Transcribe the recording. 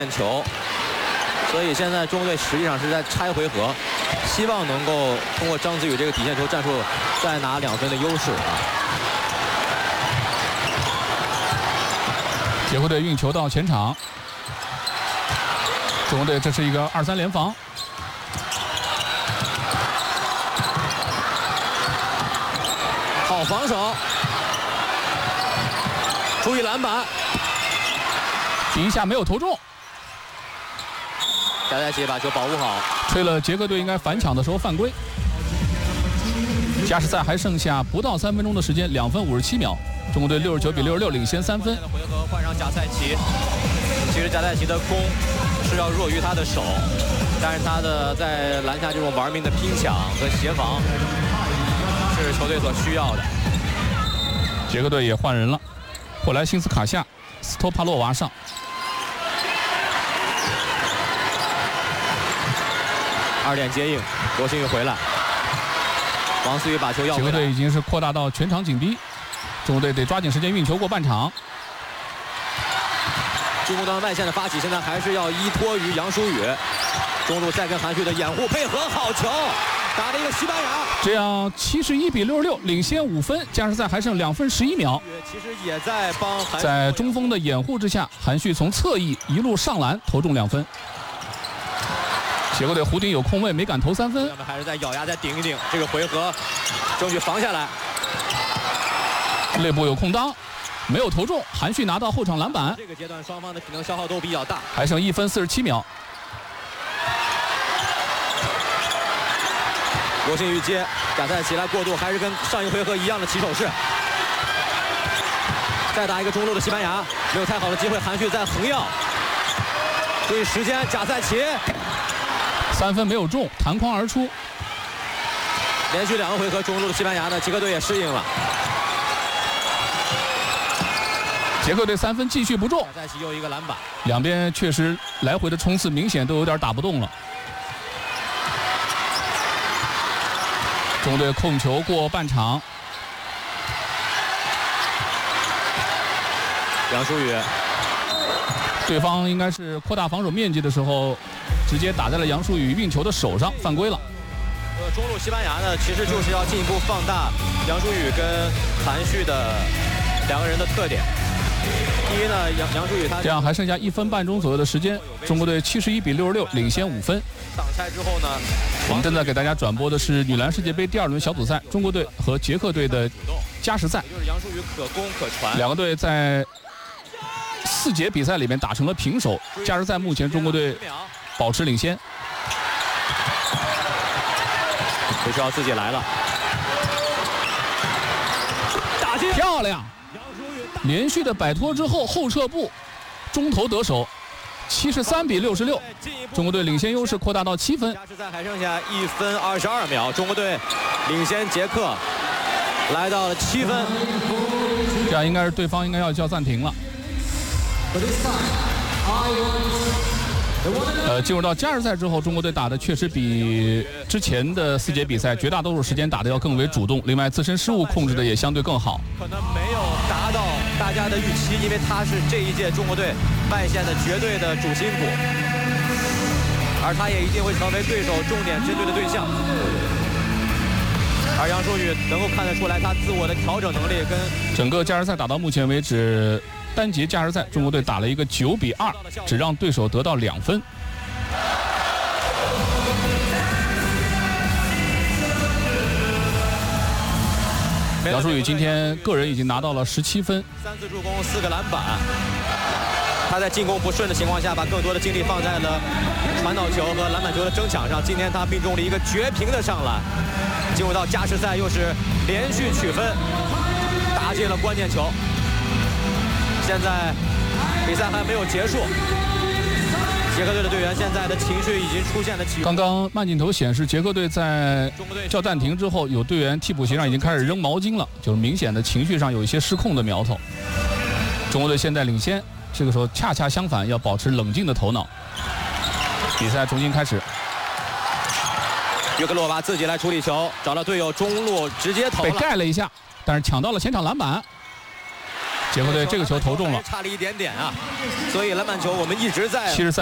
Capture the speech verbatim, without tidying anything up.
球，所以现在中国队实际上是在拆回合，希望能够通过张子宇这个底线球战术再拿两分的优势啊。 捷克队运球到前场，中国队这是一个二三联防。 好防守，注意篮板， 第一下没有投中， 翟在奇把球保护好， 吹了捷克队应该反抢的时候犯规。加时赛还剩下不到三分钟的时间，两分五十七秒，中国队六十九比六十六领先三分。 回合换上贾赛奇，其实贾赛奇的攻是要弱于他的手，但是他的在篮下这种玩命的拼抢和协防。 是球队所需要的。 捷克队也换人了，霍莱辛斯卡夏、斯托帕洛娃上。 二点接应，罗新宇回来，王思雨把球要回来。 捷克队已经是扩大到全场紧逼，中国队得抓紧时间运球过半场。 进攻端外线的发起，现在还是要依托于杨舒雨。中路再跟韩旭的掩护配合，好球！ 打了一个西班牙， 这样七十一比六十六领先五分，加时赛还剩两分十一秒。 其实也在帮韩， 在中锋的掩护之下，韩旭从侧翼一路上篮投中两分。捷克队弧顶有空位，没敢投三分。 他们还是在咬牙再顶一顶，这个回合争取防下来。 内部有空当，没有投中，韩旭拿到后场篮板。 这个阶段双方的体能消耗都比较大， 还剩一分四十七秒。 罗新宇接，贾赛奇来过渡，还是跟上一回合一样的起手式。再打一个中路的西班牙，没有太好的机会，韩旭在横要。注意时间，贾赛奇三分没有中，弹框而出。 连续两个回合中路的西班牙呢，捷克队也适应了。 捷克队三分继续不中， 贾赛奇又一个篮板。 两边确实来回的冲刺明显都有点打不动了。 中国队控球过半场， 杨舒雨， 对方应该是扩大防守面积的时候，直接打在了杨舒雨运球的手上，犯规了。 呃，中路西班牙呢，其实就是要进一步放大杨舒雨跟韩旭的两个人的特点。第一呢，杨杨舒雨他这样还剩下一分半钟左右的时间，中国队七十一比六十六领先五分。 挡拆之后呢， 我们正在给大家转播的是女篮世界杯第二轮小组赛，中国队和捷克队的加时赛。 就是杨舒雨可攻可传， 两个队在四节比赛里面打成了平手，加时赛目前中国队保持领先。 这是要自己来了，打进， 漂亮！连续的摆脱之后后撤步，中投得手。 七十三比六十六，中国队领先优势扩大到七分。 加时赛还剩下一分二十二秒，中国队领先捷克，来到了七分。 这样应该是对方应该要叫暂停了。呃，进入到加时赛之后，中国队打的确实比之前的四节比赛绝大多数时间打的要更为主动，另外自身失误控制的也相对更好。 可能没有达到大家的预期，因为他是这一届中国队外线的绝对的主心骨，而他也一定会成为对手重点针对的对象。而杨舒雨能够看得出来他自我的调整能力跟整个加时赛打到目前为止。 单节加时赛，中国队打了一个九比二，只让对手得到两分。杨舒雨今天个人已经拿到了十七分， 三次助攻，四个篮板。他在进攻不顺的情况下，把更多的精力放在了传导球和篮板球的争抢上。今天他命中了一个绝平的上篮。进入到加时赛，又是连续取分，打进了关键球。 现在比赛还没有结束，捷克队的队员现在的情绪已经出现了起伏。 刚刚慢镜头显示，捷克队在叫暂停之后，有队员替补席上已经开始扔毛巾了，就是明显的情绪上有一些失控的苗头。中国队现在领先，这个时候恰恰相反，要保持冷静的头脑。比赛重新开始， 约格洛娃自己来处理球，找到队友中路直接投了， 被盖了一下，但是抢到了前场篮板。 捷克队这个球投中了， 差了一点点啊，所以篮板球我们一直在。 七十三。